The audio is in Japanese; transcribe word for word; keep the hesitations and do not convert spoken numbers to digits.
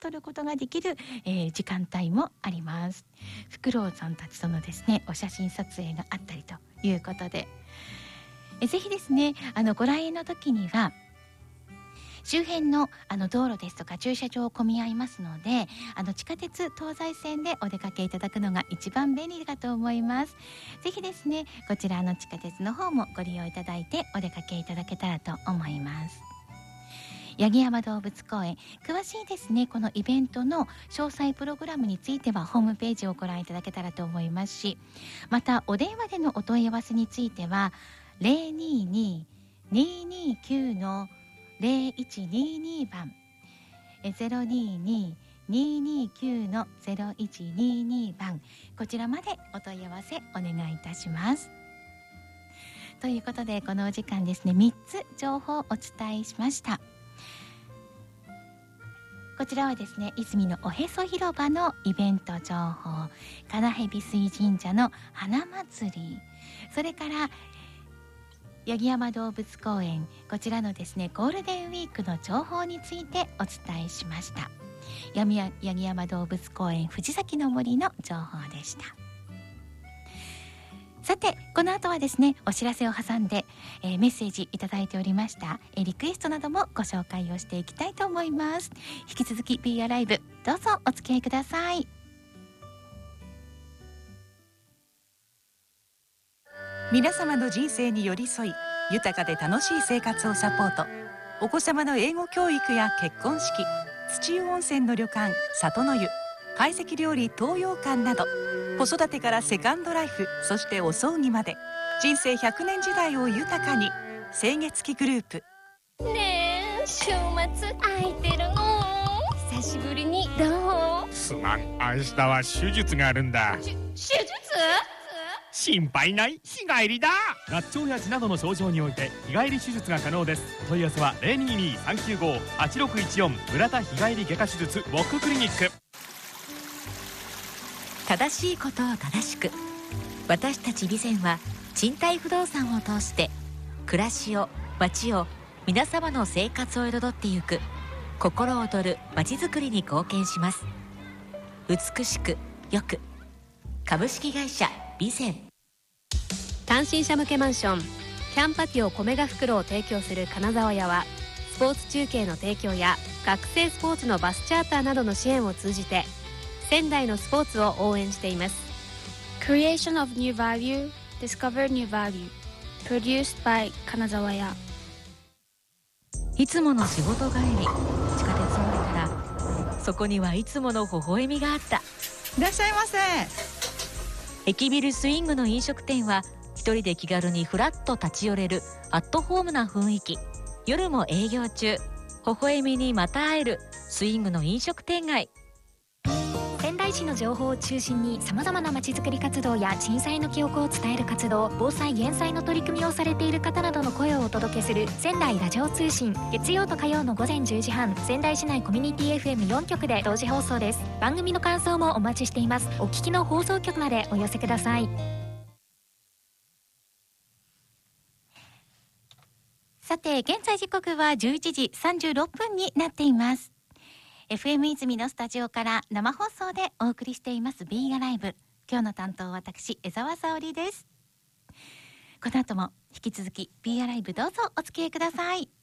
撮ることができる、えー、時間帯もあります。フクロウさんたちとのですねお写真撮影があったりということで、えぜひですねあのご来園の時には周辺のあの道路ですとか駐車場を混み合いますので、あの地下鉄東西線でお出かけいただくのが一番便利かと思います。ぜひですねこちらの地下鉄の方もご利用いただいてお出かけいただけたらと思います。八木山動物公園、詳しいですねこのイベントの詳細プログラムについてはホームページをご覧いただけたらと思いますし、またお電話でのお問い合わせについては ゼロにーにー にーにーきゅう のゼロいちにーにー 番、ゼロにーにー にーにーきゅう のゼロいちにーにー番、こちらまでお問い合わせお願いいたします。ということでこのお時間ですねみっつ情報をお伝えしました。こちらはですね泉のおへそ広場のイベント情報、金蛇水神社の花祭り、それから八木山動物公園、こちらのですねゴールデンウィークの情報についてお伝えしました。八木山動物公園藤崎の森の情報でした。さてこの後はですねお知らせを挟んで、えー、メッセージいただいておりました、えー、リクエストなどもご紹介をしていきたいと思います。引き続き Be Alive どうぞお付き合いください。 皆様の人生に寄り添い豊かで楽しい生活をサポート。お子様の英語教育や結婚式、土湯温泉の旅館里の湯、懐石料理東洋館など、子育てからセカンドライフ、そしてお葬儀まで人生ひゃくねん時代を豊かに。清月グループ。 ねえ週末空いてるの？久しぶりにどう？ すまん、明日は手術があるんだ。 手術？ 心配ない、日帰りだ。 合腸や痔などの症状において日帰り手術が可能です。お問い合わせは ゼロにーにー さんきゅうご はちろくいちよん 村田日帰り外科手術ウォッククリニック。 正しいことを正しく、私たち備前は賃貸不動産を通して暮らしを、街を、皆様の生活を彩ってゆく心躍る街づくりに貢献します。美しくよく、株式会社備前。 単身者向けマンションキャンパティオ米が袋を提供する金沢屋は、スポーツ中継の提供や学生スポーツのバスチャーターなどの支援を通じて仙台のスポーツを応援しています。 Creation of New Value Discover New Value Produced by 金沢屋。 いつもの仕事帰り、地下鉄を降りたらそこにはいつもの微笑みがあった。 いらっしゃいませ。 駅ビルスイングの飲食店は一人で気軽にフラッと立ち寄れるアットホームな雰囲気。夜も営業中、微笑みにまた会えるスイングの飲食店街。 仙台市の情報を中心にさまざまなまちづくり活動や震災の記憶を伝える活動、防災減災の取り組みをされている方などの声をお届けする仙台ラジオ通信。月曜と火曜のごぜんじゅうじはん、仙台市内コミュニティ エフエムよん 局で同時放送です。番組の感想もお待ちしています。お聞きの放送局までお寄せください。 さて現在時刻はじゅういちじさんじゅうろっぷんになっています。 エフエム 泉のスタジオから生放送でお送りしています Be Alive。 今日の担当は私江澤沙織です。この後も引き続き Be Alive どうぞお付き合いください。